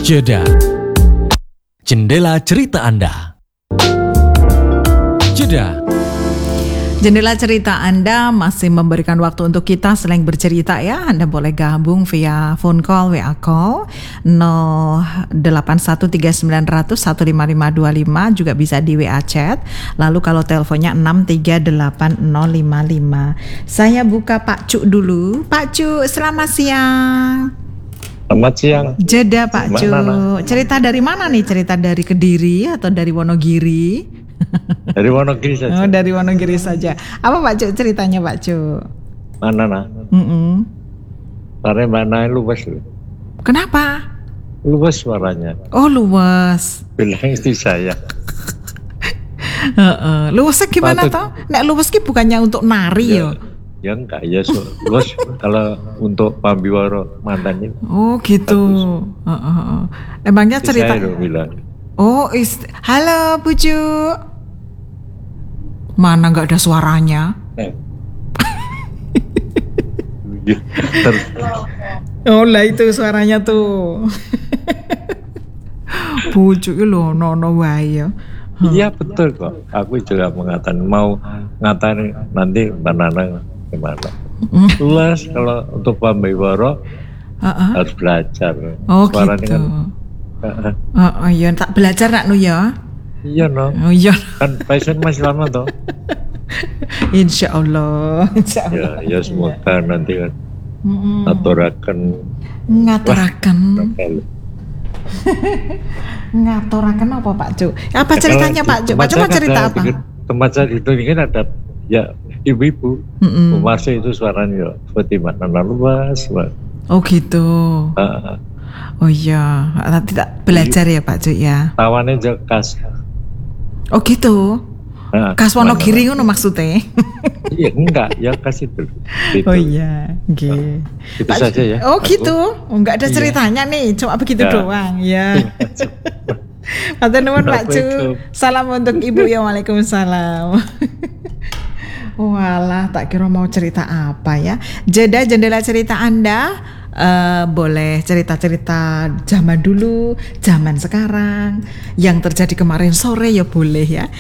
Jeda. Jendela cerita Anda. Jeda. Jendela cerita Anda masih memberikan waktu untuk kita selain bercerita ya. Anda boleh gabung via phone call, WA call 081390015525, juga bisa di WA chat. Lalu kalau teleponnya 6380055. Saya buka Pak Cuk dulu. Pak Cuk, selamat siang. Selamat siang. Jeda Pak Cuk. Cerita dari mana nih? Cerita dari Kediri atau dari Wonogiri? Dari Wonogiri saja. Oh, dari Wonogiri saja. Apa Pak Cuk ceritanya Pak Cuk? Mana? Karena mana luas loh. Kenapa? Luas suaranya. Oh, luas. Bilang istri saya. Luasnya gimana toh? Nek luas ki bukannya untuk nari ya? Ya enggak ya, luas kalau untuk Pambiworo mantan ini. Oh gitu. Emangnya Istri cerita? saya loh bilang. Oh, halo Bu Cuk. Mana nggak ada suaranya? Oh lah itu suaranya tuh. Bu Cuk lho nono wae ya. Iya betul kok. Aku juga mengatakan mau ngatakan nanti banana gimana. Luas kalau untuk Pambiworo harus belajar. Oh suaranya gitu. Kan, Iya tak belajar nak nu ya. iya no. Oh iya. Kan passion masih lama toh. Insya Allah. Ya semoga nanti kan ngaturaken apa Pak Cuk? Apa ceritanya Pak Cuk? Pak Cuk mau cerita apa? Tempat saya itu kan ada ya ibu-ibu. Masuk itu suaranya seperti mana luas. Oh gitu. Oh iya, tidak belajar ya Pak Cuk ya. Tawannya juga khas. Oh gitu. Khas Wonogiri ngono maksudnya. Iya enggak, ya khas itu. Oh iya, nggih. Itu saja ya. Oh gitu. Enggak ada ceritanya nih, cuma begitu doang ya. Matur nuwun Pak Cuk. Salam untuk Ibu ya. Waalaikumsalam. Walah, tak kira mau cerita apa ya. Jeda jendela cerita Anda. Boleh cerita-cerita zaman dulu, zaman sekarang, yang terjadi kemarin sore ya boleh ya.